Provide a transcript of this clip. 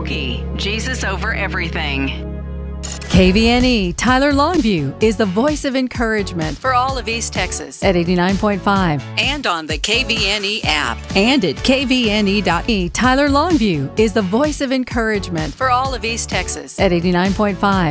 Okie, Jesus over everything. KVNE Tyler Longview is the voice of encouragement for all of East Texas at 89.5 and on the KVNE app. and at kvne.e. Tyler Longview is the voice of encouragement for all of East Texas at 89.5